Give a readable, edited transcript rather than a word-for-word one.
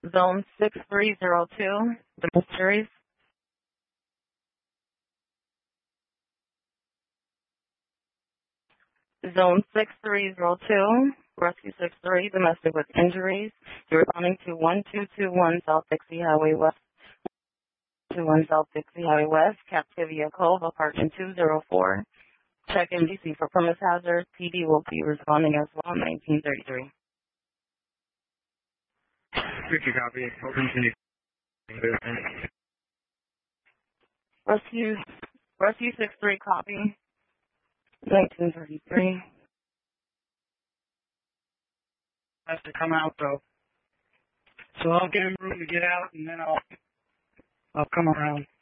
Zone 6302, the mysteries. Zone 6302, Rescue 63, domestic with injuries. You're responding to 1221 South Dixie Highway West, 21 South Dixie Highway West, Captivia Cove, apartment 204. Check in DC for premise hazard. PD will be responding as well, 1933. Future copy. We'll continue. Rescue 63 copy, 1933. Has to come out though. So I'll give him room to get out and then I'll come around.